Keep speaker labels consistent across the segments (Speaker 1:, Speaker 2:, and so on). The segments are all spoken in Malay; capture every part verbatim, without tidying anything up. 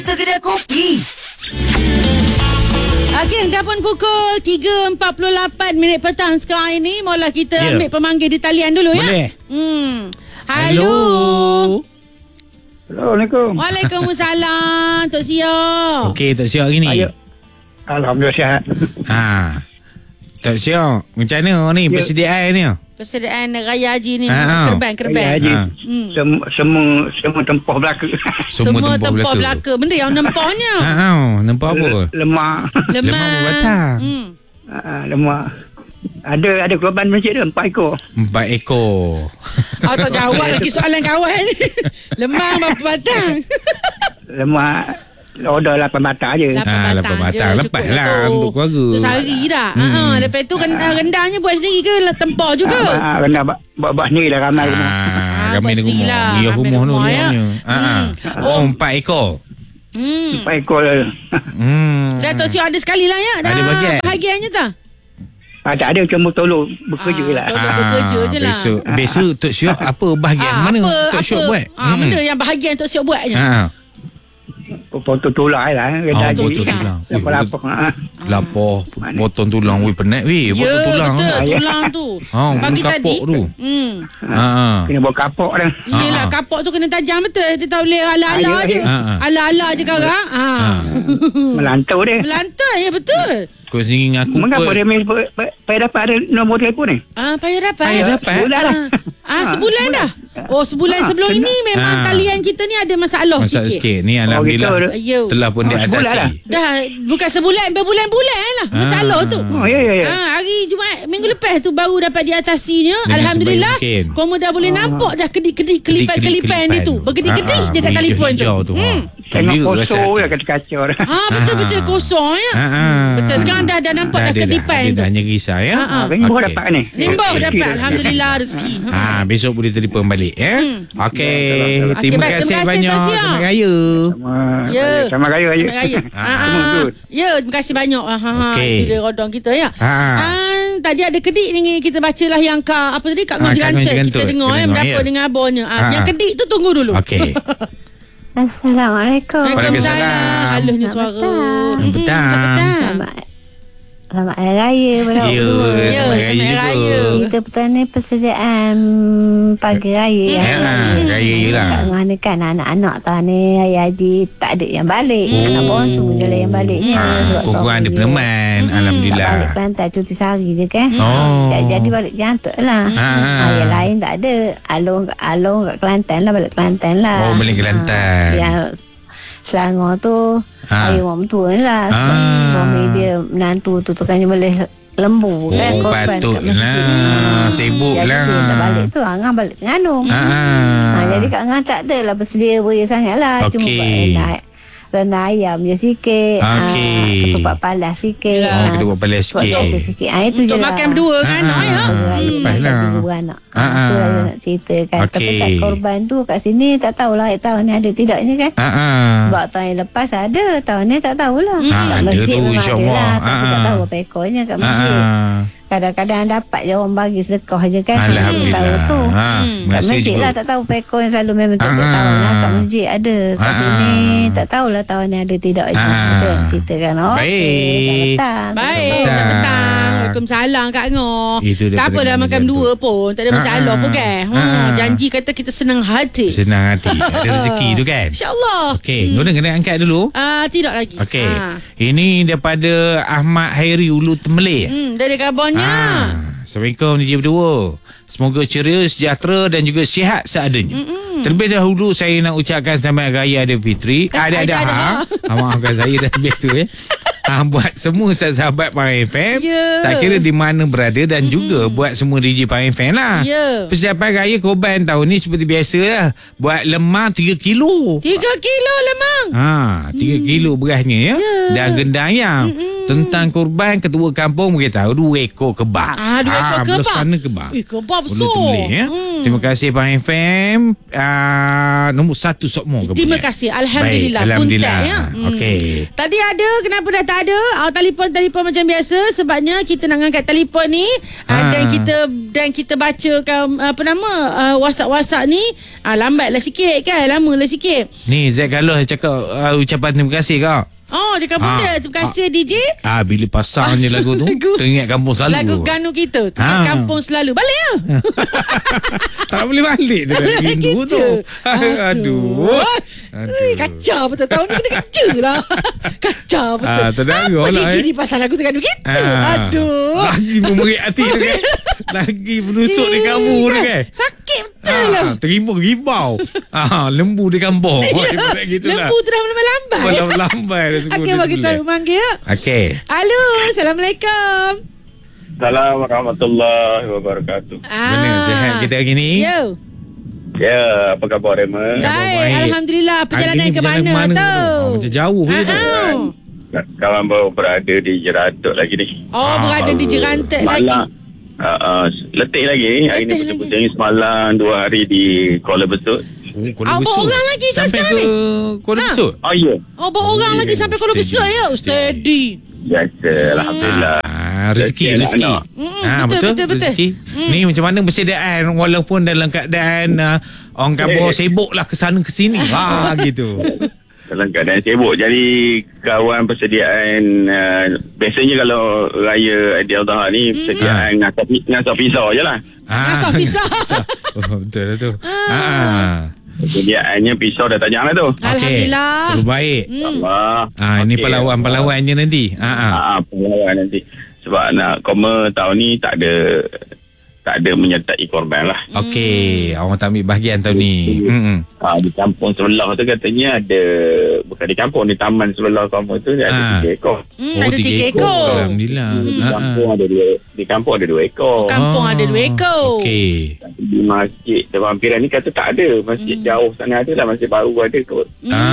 Speaker 1: Kedai Kopi.
Speaker 2: Okey, dah pun pukul tiga empat puluh lapan minit petang sekarang ini. Mula kita yeah. ambil pemanggil di talian dulu ya.
Speaker 3: Boleh.
Speaker 2: Hmm. Halo.
Speaker 3: Hello.
Speaker 4: Assalamualaikum.
Speaker 2: Waalaikumsalam, Tok Sio.
Speaker 3: Okey, Tok Sio hari ni.
Speaker 4: Ayo. Alhamdulillah sihat.
Speaker 3: Ha. Tok Sio, macam mana ni
Speaker 4: Ya.
Speaker 3: persediaan ni?
Speaker 2: Persediaan Raya Haji ni.
Speaker 3: Ha, ha.
Speaker 2: Kerban, kerban.
Speaker 4: Raya Haji.
Speaker 3: Ha.
Speaker 2: Hmm.
Speaker 4: Semua semua semua tempah belaka.
Speaker 3: Semua,
Speaker 2: Semua
Speaker 3: tempah
Speaker 2: tempah
Speaker 3: belaka.
Speaker 2: belaka. Benda yang nempahnya.
Speaker 3: Ha, ha. Nampak apa?
Speaker 4: Lemak.
Speaker 2: Lemah.
Speaker 3: Lemah batang.
Speaker 2: Hmm.
Speaker 4: Ha, lemak. Ada ada korban masjid tu empat ekor.
Speaker 3: Empat ekor.
Speaker 2: Oh, tak jawab lagi soalan kawan. Lemah berapa batang?
Speaker 4: Lemak order lapan batang je.
Speaker 2: Lapan
Speaker 3: Ha,
Speaker 2: batang
Speaker 3: lapan
Speaker 2: je,
Speaker 3: batang.
Speaker 2: cukup
Speaker 3: Lepas
Speaker 2: lah
Speaker 3: lah
Speaker 2: tu.
Speaker 3: untuk keluarga.
Speaker 2: Tu sehari dah.
Speaker 3: Hmm.
Speaker 2: Hmm. Ha, lepas tu rendang, rendangnya buat sendiri ke tempah juga?
Speaker 4: Ha, rendah buat-buat sendiri lah ramai rumah.
Speaker 3: Ha,
Speaker 2: Ah,
Speaker 3: ramai
Speaker 2: buat
Speaker 3: di rumah.
Speaker 2: sendirilah.
Speaker 3: Ya,
Speaker 2: Ramai
Speaker 3: rumah tu
Speaker 2: rumah,
Speaker 3: ni.
Speaker 2: ya.
Speaker 3: Ha, ha.
Speaker 2: Hmm.
Speaker 3: Oh, empat ekor.
Speaker 2: Hmm.
Speaker 4: Empat ekor lah.
Speaker 3: Hmm.
Speaker 2: Dah Tok Sio ada sekali lah ya. Dah
Speaker 3: Ada bahagian.
Speaker 2: bahagiannya tak?
Speaker 4: Ha, tak ada cuma tolong bekerja
Speaker 2: Ah,
Speaker 4: lah.
Speaker 2: tolong. Tok bekerja je lah.
Speaker 3: Besok, besok Tok Sio apa bahagian
Speaker 2: Ah,
Speaker 3: mana
Speaker 2: apa,
Speaker 3: Tok Sio
Speaker 2: apa?
Speaker 3: buat?
Speaker 2: Ah, benda yang bahagian Tok Sio buat je.
Speaker 3: Ha.
Speaker 4: Potong tulang lah.
Speaker 3: Oh,
Speaker 4: Rendah je.
Speaker 3: potong tulang.
Speaker 4: Lapar-lapar. Ha.
Speaker 3: Lapar, potong tulang. Weh, penat weh.
Speaker 2: Ya,
Speaker 3: Potong tulang.
Speaker 2: betul.
Speaker 4: Ah, ya.
Speaker 2: Tulang tu.
Speaker 3: Ha,
Speaker 2: Pagi
Speaker 3: kapok
Speaker 2: tadi.
Speaker 3: tu.
Speaker 2: Hmm.
Speaker 3: Ha. ha.
Speaker 4: Kena buat kapok dah.
Speaker 2: Yelah,
Speaker 3: Ah, ah.
Speaker 2: kapok tu kena tajam betul. Dia tak boleh ala-ala
Speaker 4: Ah, ya,
Speaker 2: je.
Speaker 4: ya.
Speaker 3: Ah, ah.
Speaker 2: Ala-ala je karang. Ha.
Speaker 3: Ha.
Speaker 4: Melantau dia.
Speaker 2: Melantai, ya betul.
Speaker 3: Kau sendiri ngaku
Speaker 4: Mengapa
Speaker 3: kot.
Speaker 4: dia main payah dapat ada nombor telefon ni?
Speaker 2: Ah, payah dapat.
Speaker 3: Payah dapat?
Speaker 4: Sebulan lah.
Speaker 2: Ah, ah, sebulan dah. Oh, sebulan
Speaker 4: Ah,
Speaker 2: sebelum
Speaker 4: kena.
Speaker 2: ini memang
Speaker 3: Ah.
Speaker 2: talian kita ni ada masalah
Speaker 3: Masak
Speaker 2: sikit.
Speaker 3: sikit. Ni Alhamdulillah.
Speaker 4: gitu.
Speaker 2: Ya.
Speaker 3: Telah pun
Speaker 4: Oh, sebulan
Speaker 3: diatasi.
Speaker 4: dah.
Speaker 2: Dah bukan sebulan, berbulan-bulan lah masalah
Speaker 3: Ah.
Speaker 2: tu.
Speaker 4: Oh, ya, ya, ya.
Speaker 2: Ah, hari Jumaat minggu lepas tu baru dapat diatasinya.
Speaker 3: Dengan
Speaker 2: Alhamdulillah.
Speaker 3: sebaik mungkin.
Speaker 2: Kamu dah boleh nampak dah kedik-kedik kelipan-kelipan dia tu. Berkedik-kedik
Speaker 3: Ah, ah,
Speaker 2: je kat telefon tu.
Speaker 3: hijau-hijau tu.
Speaker 2: Hmm.
Speaker 4: Tengok
Speaker 3: Gembira rasa
Speaker 4: kosong
Speaker 3: hati.
Speaker 4: lah kacau-kacau dah.
Speaker 2: Ah, betul-betul
Speaker 3: Ah.
Speaker 2: kosong ya.
Speaker 3: Ha, ha.
Speaker 2: Betul, sekarang dah dah nampak dah
Speaker 3: ada
Speaker 2: kedipan
Speaker 3: Ada
Speaker 2: tu.
Speaker 3: dah nyerisa ya.
Speaker 2: Ah, ah.
Speaker 4: Rimbo
Speaker 3: Okey.
Speaker 4: dapat ni.
Speaker 2: Limbah
Speaker 3: Okey.
Speaker 2: dapat. Alhamdulillah rezeki.
Speaker 3: Ha, besok boleh telefon balik ya.
Speaker 2: Hmm.
Speaker 3: Okey.
Speaker 2: Okey,
Speaker 3: Terima
Speaker 2: baik.
Speaker 3: kasih
Speaker 2: Terima kasih,
Speaker 3: banyak.
Speaker 2: Tok Sio.
Speaker 3: Selamat raya.
Speaker 4: Sama,
Speaker 2: Ya.
Speaker 4: sama raya aja.
Speaker 2: Terima kasih.
Speaker 3: Ah,
Speaker 2: Ah,
Speaker 4: semua
Speaker 2: ah.
Speaker 4: good.
Speaker 2: Ya, terima kasih banyak. Ah, ah, ah.
Speaker 3: Okey.
Speaker 2: Itu dia rodong kita ya.
Speaker 3: Ha.
Speaker 2: Ah, tadi ada kedik ni kita bacalah yang ka apa tadi Kak
Speaker 3: Ah,
Speaker 2: Gonji
Speaker 3: Kak Gonji
Speaker 2: Ganteng. Kita
Speaker 3: Ganteng.
Speaker 2: dengar
Speaker 3: Kita
Speaker 2: eh
Speaker 3: dengar,
Speaker 2: berapa
Speaker 3: ya.
Speaker 2: dengan abahnya. Ah,
Speaker 3: Ah,
Speaker 2: yang
Speaker 3: ah.
Speaker 2: kedik tu tunggu dulu.
Speaker 3: Okey.
Speaker 5: Assalamualaikum.
Speaker 2: Waalaikumsalam.
Speaker 3: Waalaikumsalam.
Speaker 2: Halusnya
Speaker 5: Selamat
Speaker 2: suara.
Speaker 5: petang.
Speaker 2: Mm-mm,
Speaker 3: Petang.
Speaker 2: selamat petang.
Speaker 5: Selamat Selamat Hari Raya pada
Speaker 3: Ya,
Speaker 5: berdua.
Speaker 2: Ya,
Speaker 3: selamat raya
Speaker 2: selamat
Speaker 3: juga.
Speaker 2: raya.
Speaker 5: Kita petang ni persediaan pagi raya
Speaker 3: Ya,
Speaker 5: ya.
Speaker 3: raya je lah.
Speaker 5: Kat mana kan anak-anak tahun ni Raya Haji tak ada yang balik. Anak bongsu je lah yang baliknya.
Speaker 3: Ha,
Speaker 5: Sebab
Speaker 3: kurang ada
Speaker 5: suami dia
Speaker 3: peneman.
Speaker 5: tak
Speaker 3: Alhamdulillah.
Speaker 5: balik Kelantan cuti sehari je kan.
Speaker 3: Oh.
Speaker 5: Jadi, jadi balik jantuk lah.
Speaker 3: Ha, ha.
Speaker 5: Ha, yang lain tak ada. Alung alung kat Kelantan lah, balik Kelantan lah.
Speaker 3: Oh, balik Kelantan.
Speaker 5: Ha, yang Selangor tu
Speaker 3: Ha.
Speaker 5: ayah orang tua lah. Sebab
Speaker 3: Ah.
Speaker 5: suami dia menantu tu tu kan dia boleh lembu kan.
Speaker 3: Oh,
Speaker 5: korban kat masjid.
Speaker 3: patutlah. Sibuk
Speaker 5: Jadi
Speaker 3: lah.
Speaker 5: dia tak balik tu Angah balik Terengganu.
Speaker 3: Ha.
Speaker 5: Ha, jadi Kak Angah tak adalah bersedia beria sangat lah. Cuma
Speaker 3: Okey.
Speaker 5: buat rendang, rendang ayam je sikit.
Speaker 3: Okey.
Speaker 5: Ha, ketupat palas sikit.
Speaker 2: Ya.
Speaker 3: Oh,
Speaker 5: Ha,
Speaker 3: kita buat paling
Speaker 5: buat biasa
Speaker 3: sikit.
Speaker 5: sikit. Ha, itu
Speaker 2: Untuk
Speaker 5: je
Speaker 2: makan
Speaker 5: lah.
Speaker 2: berdua kan
Speaker 3: Ah,
Speaker 2: anak ya.
Speaker 3: ah.
Speaker 5: Hmm.
Speaker 3: Lepas lah.
Speaker 5: Tiga beranak.
Speaker 3: Ah,
Speaker 5: Ha, tu lah
Speaker 3: ah.
Speaker 5: dia nak ceritakan. Tapi
Speaker 3: Okey.
Speaker 5: tak korban tu kat sini tak tahulah tahun ni ada tidaknya kan.
Speaker 3: Ha. ha.
Speaker 5: Sebab tahun yang lepas ada, tahun ni tak tahulah.
Speaker 2: Hmm.
Speaker 5: Kat
Speaker 3: Ada
Speaker 5: masjid
Speaker 3: tu,
Speaker 5: memang
Speaker 3: insyaAllah.
Speaker 5: ada lah, tapi
Speaker 3: Ah,
Speaker 5: tak
Speaker 3: ah.
Speaker 5: tahu apa ekornya kat
Speaker 3: Ha.
Speaker 5: masjid.
Speaker 3: ha.
Speaker 5: Kadang-kadang dapat je orang bagi sedekah je kan. Tak tahu
Speaker 3: Alhamdulillah.
Speaker 5: tu.
Speaker 3: Ha,
Speaker 2: Hmm.
Speaker 5: Kat
Speaker 3: Merasa
Speaker 5: masjid
Speaker 3: juga.
Speaker 5: lah tak tahu pekor yang selalu memang tak
Speaker 3: Ah,
Speaker 5: tahu lah. Kat
Speaker 3: ah.
Speaker 5: masjid ada. Kat
Speaker 3: Ah,
Speaker 5: sini
Speaker 3: ah.
Speaker 5: tak tahulah tahun ni ada tidak je.
Speaker 3: Ah.
Speaker 5: Itu yang ceritakan. Oh,
Speaker 3: Baik.
Speaker 2: Baik,
Speaker 3: Petang.
Speaker 2: selamat petang. Waalaikumsalam Kak Ngoh.
Speaker 3: Itu
Speaker 2: Tak
Speaker 3: daripada
Speaker 2: apa dah
Speaker 3: Gonji
Speaker 2: makan
Speaker 3: Ganteng.
Speaker 2: dua pun. Tak ada masalah
Speaker 3: Ah,
Speaker 2: pun kan.
Speaker 3: ah.
Speaker 2: Hmm,
Speaker 3: Ah.
Speaker 2: janji kata kita senang hati.
Speaker 3: Senang hati. Ada rezeki tu kan.
Speaker 2: InsyaAllah.
Speaker 3: Okey, hmm. Guna kena angkat dulu.
Speaker 2: Ah, tidak lagi.
Speaker 3: Okey.
Speaker 2: Ah.
Speaker 3: Ini daripada Ahmad Hairi Ulu Temelih.
Speaker 2: Hmm, dari kabarnya.
Speaker 3: Ah, Assalamualaikum D J berdua. Semoga ceria, sejahtera dan juga sihat seadanya.
Speaker 2: Mm-mm.
Speaker 3: Terlebih dahulu saya nak ucapkan selamat Raya Aidilfitri. Ada ada
Speaker 2: Ada-ada.
Speaker 3: ha. Ah, maafkan saya dah terbiasa ya. Ha, buat semua sahabat Pahang F M.
Speaker 2: Ya.
Speaker 3: Tak kira di mana berada dan mm-hmm. juga buat semua D J Pahang F M lah.
Speaker 2: Ya.
Speaker 3: Persiapan Raya Korban tahun ni seperti biasa lah. Buat lemang tiga kilo.
Speaker 2: Tiga kilo lemang.
Speaker 3: Ha, tiga kilo berasnya ya.
Speaker 2: Ya.
Speaker 3: Dan gendang ayam.
Speaker 2: Mm-mm.
Speaker 3: Tentang korban, ketua kampung beritahu dua ekor kebab.
Speaker 2: Ah, dua ekor
Speaker 3: Ah,
Speaker 2: kebab.
Speaker 3: belah sana kebab.
Speaker 2: Eh, kebab
Speaker 3: Boleh
Speaker 2: besar.
Speaker 3: tu boleh, ya?
Speaker 2: Hmm.
Speaker 3: Terima kasih Bang F M. Uh, nombor satu Sokmo kebab.
Speaker 2: Terima kasih. Alhamdulillah.
Speaker 3: Baik, Alhamdulillah.
Speaker 2: Puntat, ya. Hmm.
Speaker 3: Okey.
Speaker 2: Tadi ada, kenapa dah tak ada? Oh, telefon-telefon macam biasa sebabnya kita nak angkat telefon ni ha. dan kita dan kita bacakan apa nama uh, WhatsApp-WhatsApp ni uh, lambatlah sikit kan, lamalah sikit.
Speaker 3: Ni Zack Galuh cakap uh, ucapan terima kasih kau.
Speaker 2: Oh, dekat benda.
Speaker 3: Ha.
Speaker 2: Terima kasih D J.
Speaker 3: Ah, bila pasang je lagu tu,
Speaker 2: Lagu-
Speaker 3: teringat kampung selalu.
Speaker 2: Lagu Ganu kita. Teringat
Speaker 3: Ha.
Speaker 2: kampung selalu. Balik ya.
Speaker 3: Tak boleh balik tu dah rindu tu. Aduh.
Speaker 2: Eh, kacau betul tahun ni kena kerja lah. Kacau betul.
Speaker 3: Ah, terdaga
Speaker 2: Apa
Speaker 3: lah,
Speaker 2: D J
Speaker 3: eh.
Speaker 2: ni pasal lagu Ganu kita?
Speaker 3: Ah.
Speaker 2: Aduh.
Speaker 3: Lagi memerik hati tu kan. Lagi menusuk di kamu tu kan.
Speaker 2: Sakit betul lah.
Speaker 3: Ah, terima ribau. Ah, lembu di kampung. Oh, ibarat gitulah.
Speaker 2: Lembu tu dah lambai-lambai.
Speaker 3: Lambai dah sebut.
Speaker 2: Okey, bagi tahu manggil ya.
Speaker 3: Okey.
Speaker 2: Halo, Assalamualaikum.
Speaker 1: Assalamualaikum warahmatullahi wabarakatuh.
Speaker 3: Benar sihat kita hari ni?
Speaker 2: Yo.
Speaker 1: Ya, apa khabar Rema?
Speaker 2: Baik,
Speaker 3: baik.
Speaker 2: Alhamdulillah. Perjalanan
Speaker 3: Hari ni
Speaker 2: ke
Speaker 3: perjalanan
Speaker 2: mana,
Speaker 3: ke mana
Speaker 2: tu?
Speaker 3: tu? Oh, macam jauh je tu.
Speaker 2: Ah.
Speaker 1: Kawan baru berada di Jeradut lagi ni.
Speaker 2: Oh, berada di Jerantek lagi.
Speaker 1: Malam. Uh, uh, letih lagi. Hari ni
Speaker 2: Letih
Speaker 1: betul-betul ni semalam dua hari di Kuala Besut.
Speaker 3: Oh, Kuala
Speaker 2: Ah, bawa
Speaker 3: Besut.
Speaker 2: orang lagi ke
Speaker 3: Sampai
Speaker 2: sekarang
Speaker 3: ke
Speaker 2: ni?
Speaker 3: Kuala
Speaker 2: Ha.
Speaker 3: Besut?
Speaker 1: Oh ya.
Speaker 2: Oh, bawa orang lagi sampai Kuala
Speaker 3: steady,
Speaker 2: Besut ya. Steady.
Speaker 1: Biasa, Alhamdulillah.
Speaker 3: Ah, rezeki,
Speaker 1: Rezeki
Speaker 3: rezeki.
Speaker 1: anak-anak.
Speaker 2: Mm,
Speaker 3: Ah,
Speaker 2: betul,
Speaker 3: betul,
Speaker 2: betul, betul.
Speaker 3: rezeki. Ni macam mana persediaan walaupun dalam keadaan uh, orang kampung
Speaker 1: Eh.
Speaker 3: sibuk lah ke sana ke sini. Ha gitu.
Speaker 1: Dalam keadaan sibuk. Jadi kawan persediaan uh, biasanya kalau raya Aidiladha ni persediaan ngasap, ngasap pisau je lah.
Speaker 3: Ah,
Speaker 2: Ngasap pisau.
Speaker 3: Oh, betul lah tu. Ah.
Speaker 1: Persediaannya pisau dah tajam lah tu.
Speaker 3: Okey.
Speaker 2: Alhamdulillah.
Speaker 3: Terbaik.
Speaker 2: Hmm.
Speaker 1: Allah.
Speaker 3: Ah, ini
Speaker 1: Okey.
Speaker 3: pelawan-pelawannya nanti. Ah, ah.
Speaker 1: Ah, pelawan nanti. Sebab nak koma tahun ni tak ada tak ada menyertai korban lah.
Speaker 3: Okey, awak tak ambil bahagian tahun ni. Hmm.
Speaker 1: Ah, di kampung sebelah tu katanya ada, bukan di kampung, di taman sebelah kampung tu dia ada
Speaker 3: Ah.
Speaker 1: tiga ekor.
Speaker 2: Hmm, ada tiga ekor.
Speaker 3: Alhamdulillah.
Speaker 1: Di
Speaker 3: Ah,
Speaker 1: kampung
Speaker 3: ah.
Speaker 1: ada dua, di kampung ada dua ekor.
Speaker 2: Kampung ada dua ekor.
Speaker 3: Okey.
Speaker 1: Di masjid Dewan ni kata tak ada. Masjid
Speaker 2: Hmm.
Speaker 1: jauh sana ada lah, masjid baru ada kot.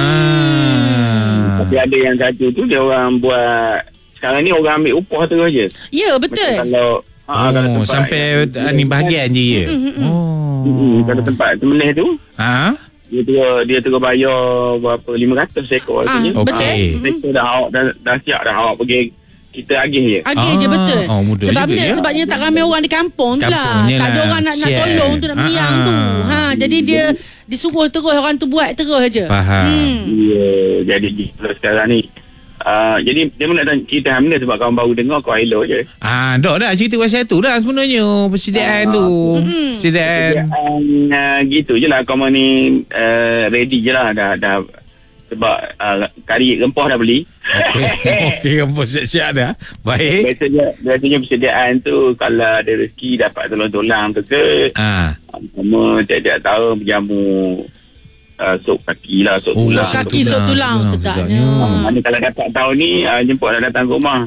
Speaker 3: Ah.
Speaker 1: Tapi ada yang satu tu dia orang buat, sekarang ni orang ambil upah tu aja.
Speaker 2: Ya,
Speaker 1: Macam
Speaker 2: betul.
Speaker 1: kalau ah, kalau
Speaker 3: Oh,
Speaker 1: tempat
Speaker 3: sampai
Speaker 1: yang-
Speaker 3: ni bahagian je ya.
Speaker 2: Mm, mm, mm.
Speaker 1: Hmm,
Speaker 3: Oh.
Speaker 1: kalau tempat temenah tu
Speaker 3: Ha?
Speaker 1: dia terus dia terus bayar berapa lima ratus ekor
Speaker 2: Ah,
Speaker 1: katanya.
Speaker 2: betul.
Speaker 3: Okey.
Speaker 1: Mereka dah awak dah, dah siap dah awak pergi, kita agih je.
Speaker 2: Agih je
Speaker 3: Ah,
Speaker 2: betul.
Speaker 3: oh, mudah
Speaker 2: Sebabnya
Speaker 3: juga, ya.
Speaker 2: sebabnya tak ramai orang di kampung tu lah.
Speaker 3: Kampungnya
Speaker 2: Tak ada
Speaker 3: lah.
Speaker 2: orang nak nak
Speaker 3: Sial.
Speaker 2: tolong tu, nak meriang
Speaker 3: Ah,
Speaker 2: tu.
Speaker 3: ah.
Speaker 2: Ha, jadi dia disuruh terus orang tu buat terus aja.
Speaker 3: Faham.
Speaker 2: Hmm.
Speaker 1: Ya, jadi gitu sekarang ni. Uh, jadi dia pun nak tanya cerita Hamida sebab kawan baru dengar kau hello je.
Speaker 3: Ah, dok dah cerita pasal tu dah sebenarnya persediaan tu.
Speaker 2: Mm-mm.
Speaker 3: Persediaan.
Speaker 1: Um, uh, gitu je lah kau ni uh, ready je lah dah, dah sebab uh, kari rempah dah beli.
Speaker 3: Okey, okey kampung siap-siap dah. Baik.
Speaker 1: Biasanya biasanya persediaan tu kalau ada rezeki dapat tulang-tulang tu ke.
Speaker 3: Ah.
Speaker 1: Sama tiap-tiap tahun berjamu uh, sup kaki lah, sup
Speaker 3: Oh,
Speaker 1: tulang.
Speaker 2: Sup kaki, sup tulang, sedapnya.
Speaker 1: Uh, mana kalau dapat tahun ni uh, jemput dah datang ke rumah.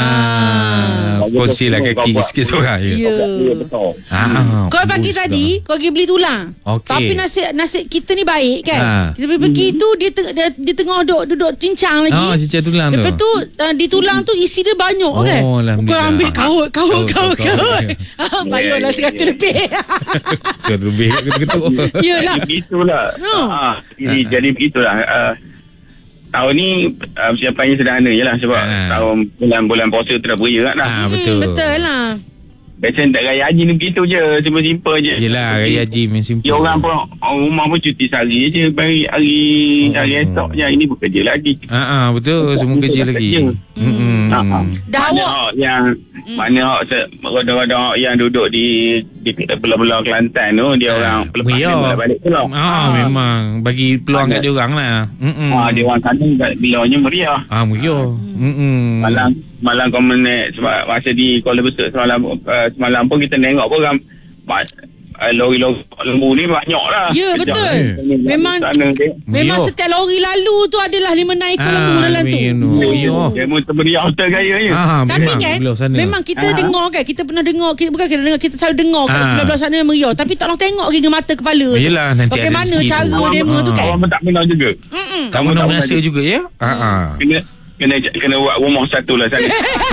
Speaker 3: Ah. Kongsilah kaki sikit seorang je.
Speaker 2: Ya.
Speaker 1: Ya, betul.
Speaker 3: Ah.
Speaker 2: Kau pagi
Speaker 3: bagus
Speaker 2: tadi
Speaker 3: dah.
Speaker 2: kau pergi beli tulang.
Speaker 3: Okey.
Speaker 2: Tapi nasib nasib kita ni baik kan.
Speaker 3: Ha.
Speaker 2: Kita pergi, pergi tu dia, teng- dia dia tengah duduk duduk cincang lagi.
Speaker 3: Oh, cicak tulang tu.
Speaker 2: Lepas tu uh, di tulang tu isi dia banyak
Speaker 3: Oh,
Speaker 2: kan.
Speaker 3: Alhamdulillah.
Speaker 2: Kau ambil kaut kaut
Speaker 3: Kaut,
Speaker 2: kaut
Speaker 3: kaut,
Speaker 2: kaut.
Speaker 3: kaut.
Speaker 2: Ah, bayarlah
Speaker 1: Ya, ya,
Speaker 2: seratus
Speaker 1: ya.
Speaker 2: lebih.
Speaker 3: Seratus lebih ketuk-ketuk.
Speaker 2: Yalah.
Speaker 1: Jadi begitulah.
Speaker 2: Oh.
Speaker 1: Ha, jadi, jadi begitulah. Uh, tahun ni uh, persiapannya sederhana je lah sebab
Speaker 3: Ha.
Speaker 1: tahun bulan-bulan puasa tu dah beria kan dah.
Speaker 3: Ah,
Speaker 2: Hmm,
Speaker 3: betul.
Speaker 2: betul lah.
Speaker 1: Biasanya tak raya haji ni begitu je. Simple-simple je.
Speaker 3: Yelah, raya haji main simple.
Speaker 1: Dia orang pun orang rumah pun cuti sehari je. Bagi hari,
Speaker 3: Oh.
Speaker 1: hari esok je. Ini bekerja lagi.
Speaker 3: Ah, ah, betul. Semua kerja lagi.
Speaker 1: Kerja.
Speaker 3: Hmm.
Speaker 1: Ha, ha.
Speaker 2: Dah
Speaker 1: Mana
Speaker 2: awak-
Speaker 1: hak yang mana hak se- roda-roda hak yang duduk di di belah-belah Kelantan tu dia orang pelepas
Speaker 3: Ya.
Speaker 1: dia balik pulau.
Speaker 3: Ah, memang bagi peluang kat
Speaker 1: Ada.
Speaker 3: dia orang lah. Hmm.
Speaker 1: Ha, dia orang sana kat bilaunya meriah.
Speaker 3: Ah, meriah. Hmm.
Speaker 1: Malam malam kau menaik sebab masa di Kuala Besut semalam uh, semalam pun kita tengok pun orang uh, lori-lori lembu ni banyak lah.
Speaker 2: Ya,
Speaker 1: Kejap
Speaker 2: betul.
Speaker 1: ni,
Speaker 2: Memang-
Speaker 1: sana dia.
Speaker 2: Memang
Speaker 3: Meriah.
Speaker 2: setiap lori lalu tu adalah lima enam ekor
Speaker 3: Ah,
Speaker 2: lembu dalam tu.
Speaker 3: Amin, oh, meriah.
Speaker 1: Dia pun termeriah hotel gaya je.
Speaker 3: Ah,
Speaker 2: Tapi
Speaker 3: memang
Speaker 2: kan
Speaker 3: belah sana.
Speaker 2: memang kita
Speaker 1: Ah.
Speaker 2: dengar kan, kita pernah dengar, kita bukan kita dengar, kita selalu dengar kat
Speaker 3: Ah.
Speaker 2: belah-belah sana yang meriah, tapi tak orang tengok dengan mata kepala tu.
Speaker 3: Yelah, nanti ada
Speaker 2: Bagaimana
Speaker 3: rezeki tu.
Speaker 2: cara
Speaker 3: Orang-
Speaker 2: demo tu kan.
Speaker 1: Orang pun tak pernah juga.
Speaker 2: Mm-mm.
Speaker 3: Tak
Speaker 1: Kamu
Speaker 3: pernah
Speaker 1: tak
Speaker 3: menasa
Speaker 1: pernah
Speaker 3: juga ya? Ah, ah.
Speaker 1: Kena kena kena buat rumah satu lah sana.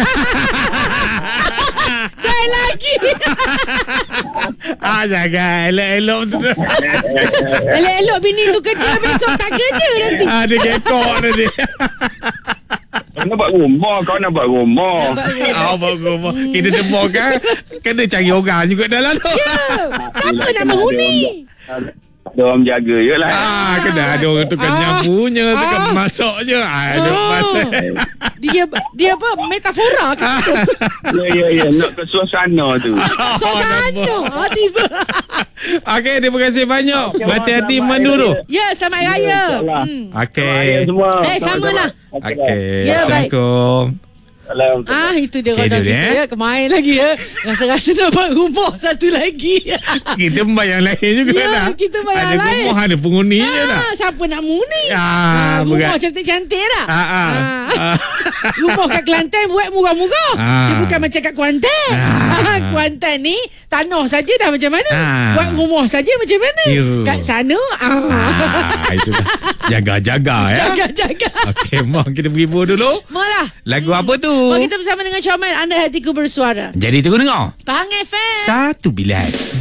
Speaker 2: Dah lagi.
Speaker 3: Ah, jangan elok-elok tu.
Speaker 2: Elok-elok bini tu kerja, besok tak kerja nanti.
Speaker 3: Ah, dia gekok nanti.
Speaker 1: Kau nak buat rumah, kau nak buat rumah.
Speaker 3: Ah, buat rumah. Kita demo kan. Kena cari orang juga dalam tu.
Speaker 2: Ya. Siapa nak menghuni?
Speaker 1: Ada orang jaga je lah.
Speaker 3: Ah, kena ada orang tukar
Speaker 2: Ah.
Speaker 3: nyapunya, tukar
Speaker 2: Ah.
Speaker 3: masak je. Ah, ada
Speaker 2: Oh.
Speaker 3: masak.
Speaker 2: Dia dia apa? Metafora ke?
Speaker 1: Ya, ya, ya. Nak ke suasana tu.
Speaker 2: Suasana. Ah, tiba.
Speaker 3: Okey, terima kasih banyak. Berhati-hati mandu tu.
Speaker 2: Ya, selamat raya.
Speaker 1: InsyaAllah.
Speaker 2: Hmm.
Speaker 3: Okey.
Speaker 1: semua.
Speaker 2: Eh, sama lah.
Speaker 3: Okey.
Speaker 2: Ya, baik.
Speaker 3: Assalamualaikum.
Speaker 1: Salam.
Speaker 2: Ah, itu dia
Speaker 3: Okay,
Speaker 2: kata
Speaker 3: dia,
Speaker 2: kita
Speaker 3: eh?
Speaker 2: ya. Kemain lagi ya. Rasa-rasa nak buat rumah satu lagi.
Speaker 3: Kita bayang lain juga
Speaker 2: Ya,
Speaker 3: dah.
Speaker 2: kita bayang
Speaker 3: ada
Speaker 2: lain.
Speaker 3: rumah, ada penghuni je dah.
Speaker 2: Ah, siapa nak muni?
Speaker 3: Ah,
Speaker 2: rumah
Speaker 3: berat.
Speaker 2: cantik-cantik dah.
Speaker 3: Ah, ah. Ah.
Speaker 2: Rumah kat Kelantan buat murah-murah.
Speaker 3: Ah.
Speaker 2: Dia bukan macam kat Kuantan.
Speaker 3: Ah.
Speaker 2: Kuantan ni tanah saja dah macam mana.
Speaker 3: Ah.
Speaker 2: Buat rumah saja macam mana.
Speaker 3: Ya.
Speaker 2: Kat sana ah.
Speaker 3: Ah, itu dah. Jaga-jaga ya.
Speaker 2: Jaga-jaga.
Speaker 3: Okey, mau kita berhibur dulu.
Speaker 2: Malah.
Speaker 3: Lagu apa tu?
Speaker 2: Mau kita bersama dengan Comel Anda Hatiku Bersuara.
Speaker 3: Jadi tunggu dengar.
Speaker 2: Pahang F M.
Speaker 3: Satu bilat.